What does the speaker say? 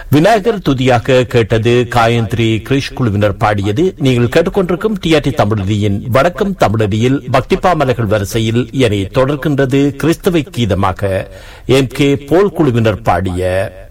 விநாயகர் துதியாக கேட்டது காயத்ரி கிரிஷ் குழுவினர் பாடியது. நீங்கள் கேட்டுக்கொண்டிருக்கும் டிஆர்டி தமிழடியின் வடக்கம் தமிழடியில் பக்திப்பா மலர்கள் வரிசையில் என தொடர்கின்றது கிறிஸ்தவ கீதமாக எம் கே போல் குழுவினர் பாடிய